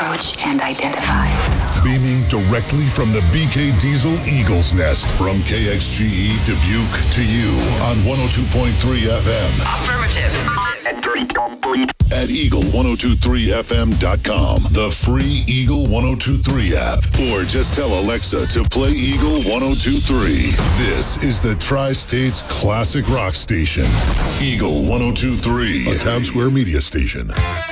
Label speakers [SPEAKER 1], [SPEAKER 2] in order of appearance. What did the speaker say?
[SPEAKER 1] approach and identify.
[SPEAKER 2] Beaming directly from the BK Diesel Eagle's Nest. From KXGE Dubuque to you on 102.3 FM.
[SPEAKER 1] Affirmative.
[SPEAKER 2] At Eagle1023FM.com, the free Eagle 1023 app. Or just tell Alexa to play Eagle 1023. This is the Tri-State's classic rock station. Eagle 1023, a Town Square media station.